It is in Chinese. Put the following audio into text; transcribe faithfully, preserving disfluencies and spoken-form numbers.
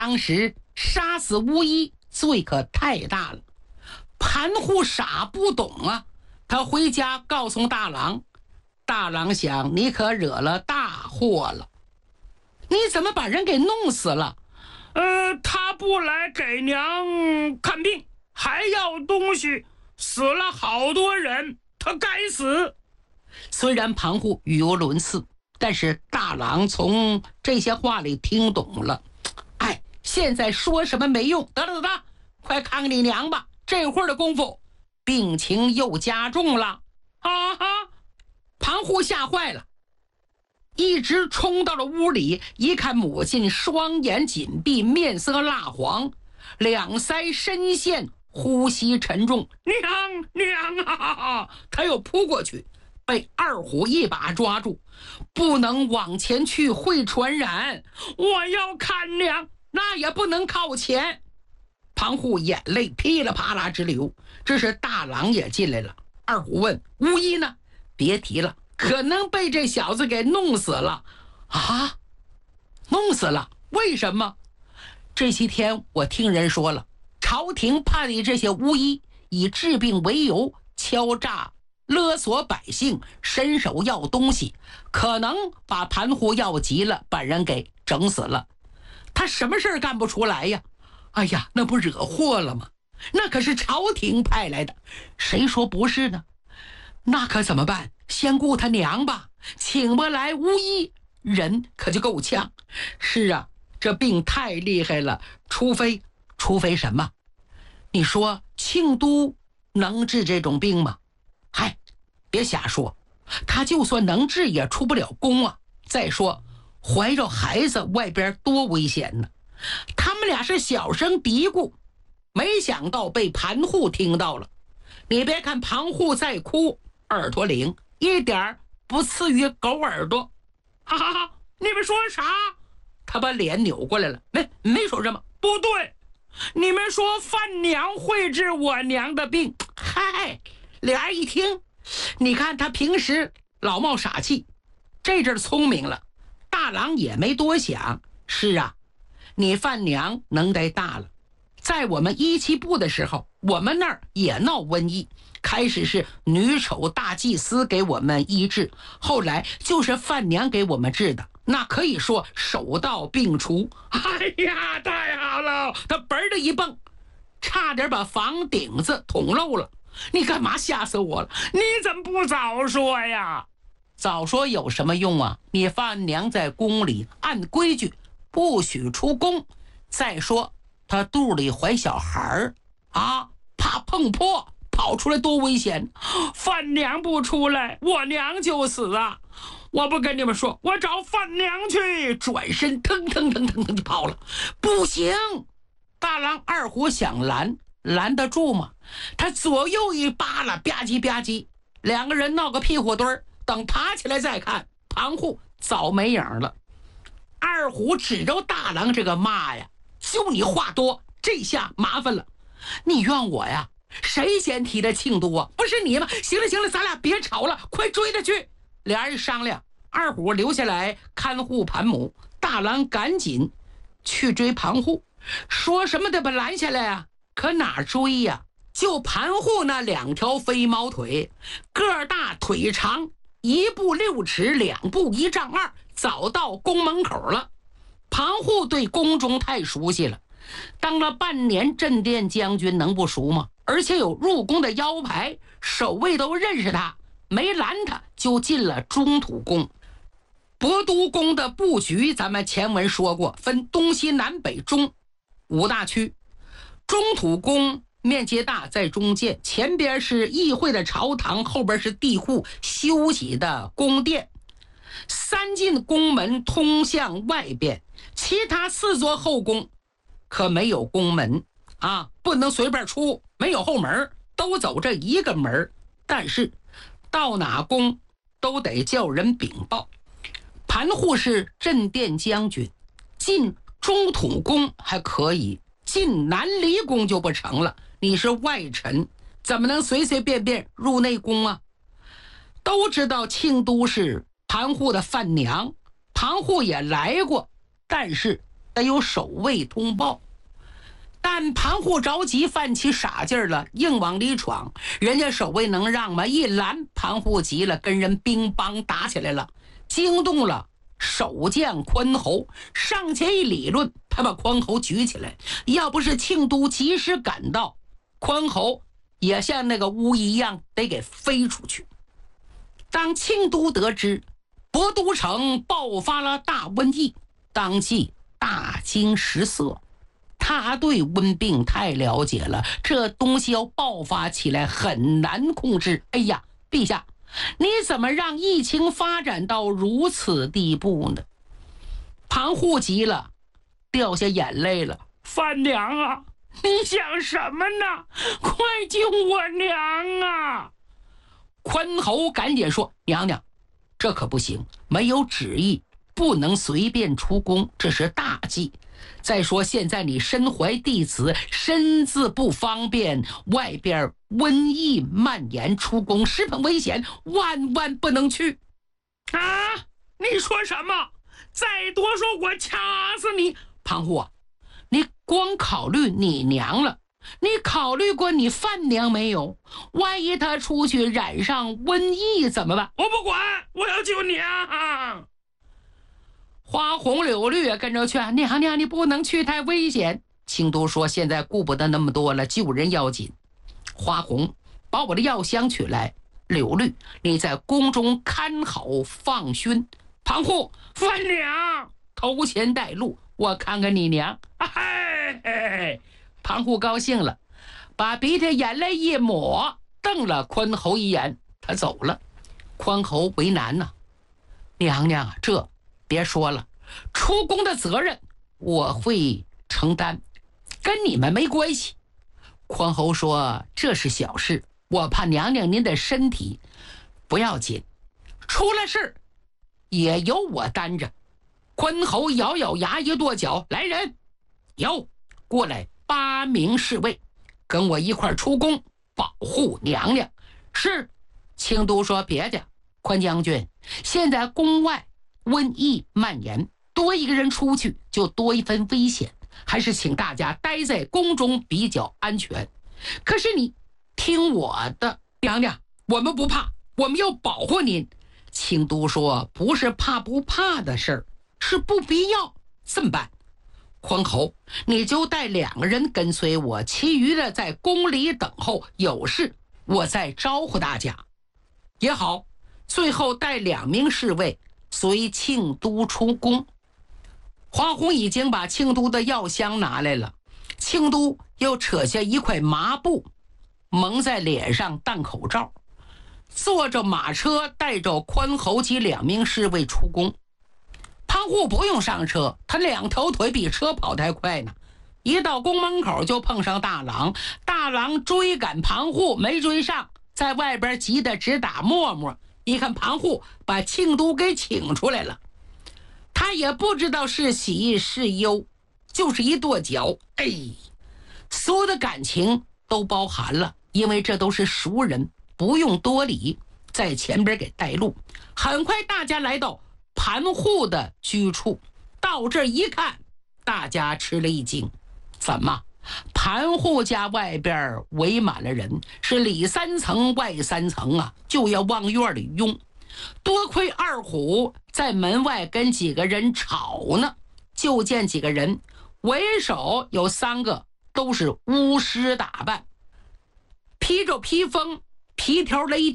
当时杀死巫医罪可太大了。盘户傻不懂啊，他回家告诉大郎，大郎想，你可惹了大祸了，你怎么把人给弄死了？ 呃，他不来给娘看病，还要东西，死了好多人，他该死。 虽然盘户语无伦次，但是大郎从这些话里听懂了。哎，现在说什么没用，得了得了，快看看你娘吧。这会儿的功夫，病情又加重了。啊哈！盘户吓坏了，一直冲到了屋里，一看母亲双眼紧闭，面色蜡黄，两腮深陷，呼吸沉重。 娘娘啊！ 他又扑过去，被二虎一把抓住，不能往前去，会传染。 我要看娘， 那也不能靠前。庞户眼泪噼里啪啦直流。这时大郎也进来了。二虎问：巫医呢？别提了，可能被这小子给弄死了。啊，弄死了？为什么？这些天我听人说了，朝廷派的这些巫医以治病为由，敲诈勒索百姓，伸手要东西，可能把盘户要急了，把人给整死了。他什么事干不出来呀？哎呀，那不惹祸了吗？那可是朝廷派来的，谁说不是呢？那可怎么办？先顾他娘吧，请不来巫医，人可就够呛。是啊，这病太厉害了，除非除非什么？你说庆都能治这种病吗？嗨，别瞎说，他就算能治也出不了宫啊。再说怀着孩子外边多危险呢。他们俩是小声嘀咕，没想到被盘户听到了。你别看盘户在哭，耳朵灵，一点不次于狗耳朵。 哈哈哈！你们说啥？ 他把脸扭过来了。没没说什么。 不对，你们说范娘会治我娘的病。 嗨，俩人一听，你看他平时老冒傻气，这阵聪明了。大郎也没多想。是啊，你范娘能耐大了。在我们一七部的时候，我们那儿也闹瘟疫，开始是女丑大祭司给我们医治，后来就是范娘给我们治的，那可以说手到病除。 哎呀，太好了！ 他嘣的一蹦，差点把房顶子捅漏了。你干嘛？吓死我了！ 你怎么不早说呀？ 早说有什么用啊？你范娘在宫里按规矩不许出宫。再说他肚里怀小孩啊，怕碰破跑出来多危险。 范娘不出来，我娘就死啊！我不跟你们说，我找范娘去。 转身腾腾腾腾腾就跑了。不行，大郎二虎想拦，拦得住吗？他左右一扒拉，吧唧吧唧，两个人闹个屁股墩儿。等爬起来再看，庞户早没影了。二虎指着大郎这个骂呀，就你话多，这下麻烦了。你怨我呀？谁先提的庆都啊？不是你吗？行了行了，咱俩别吵了，快追他去。俩人商量，二虎留下来看护盘母，大郎赶紧去追盘户，说什么得把拦下来啊。可哪追呀？就盘户那两条飞毛腿，个儿大腿长，一步六尺，两步一丈二，早到宫门口了。盘户对宫中太熟悉了，当了半年镇殿将军，能不熟吗？而且有入宫的腰牌，守卫都认识他，没拦他就进了中土宫。博都宫的布局咱们前文说过，分东西南北中五大区。中土宫面积大，在中间，前边是议会的朝堂，后边是地库休息的宫殿。三进宫门通向外边，其他四座后宫可没有宫门啊，不能随便出，没有后门，都走这一个门。但是到哪宫都得叫人禀报。盘户是镇殿将军，进中土宫还可以，进南离宫就不成了。你是外臣，怎么能随随便便入内宫啊？都知道庆都是盘户的范娘，盘户也来过，但是得有守卫通报。但庞户着急，犯起傻劲儿了，硬往里闯，人家守卫能让吗？一拦，庞户急了，跟人乒乓打起来了，惊动了守将宽侯，上前一理论，他把宽侯举起来。要不是庆都及时赶到，宽侯也像那个乌一样得给飞出去。当庆都得知博都城爆发了大瘟疫，当即大惊失色。他对瘟病太了解了，这东西要爆发起来很难控制。哎呀，陛下，你怎么让疫情发展到如此地步呢？庞户急了，掉下眼泪了。 范娘啊，你想什么呢？快救我娘啊！ 宽侯赶紧说：娘娘，这可不行，没有旨意，不能随便出宫，这是大忌。再说现在你身怀弟子，身子不方便，外边瘟疫蔓延，出宫十分危险，万万不能去。 啊，你说什么？再多说我掐死你！ 庞户啊，你光考虑你娘了，你考虑过你范娘没有？万一她出去染上瘟疫怎么办？ 我不管，我要救娘。 花红柳绿也跟着劝：娘娘，你不能去，太危险。庆都说：现在顾不得那么多了，救人要紧。花红，把我的药箱取来。柳绿，你在宫中看好放熏。庞户， 范娘头前带路，我看看你娘。 哎哎， 庞户高兴了，把鼻涕眼泪一抹，瞪了宽侯一眼，他走了。宽侯为难呐、啊，娘娘，这别说了，出宫的责任我会承担，跟你们没关系。宽侯说：这是小事，我怕娘娘您的身体不要紧，出了事也由我担着。宽侯咬咬牙，一跺脚：来人，有，过来八名侍卫，跟我一块出宫保护娘娘。是。庆都说：别介，宽将军，现在宫外瘟疫蔓延，多一个人出去就多一分危险，还是请大家待在宫中比较安全。可是你听我的，娘娘，我们不怕，我们要保护您。庆都说：不是怕不怕的事儿，是不必要。这么办？宽侯，你就带两个人跟随我，其余的在宫里等候，有事我再招呼大家也好。最后带两名侍卫随庆都出宫。花红已经把庆都的药箱拿来了，庆都又扯下一块麻布蒙在脸上当口罩，坐着马车带着宽侯及两名侍卫出宫。庞户不用上车，他两条腿比车跑得还快呢。一到宫门口就碰上大郎，大郎追赶庞户没追上，在外边急得直打沫沫。一看庞户把庆都给请出来了，他也不知道是喜是忧，就是一跺脚。哎，所有的感情都包含了，因为这都是熟人，不用多礼，在前边给带路。很快大家来到盘户的居处，到这一看，大家吃了一惊。怎么盘户家外边围满了人，是里三层外三层啊，就要往院里拥。多亏二虎在门外跟几个人吵呢，就见几个人为首有三个都是巫师打扮，披着披风，皮条勒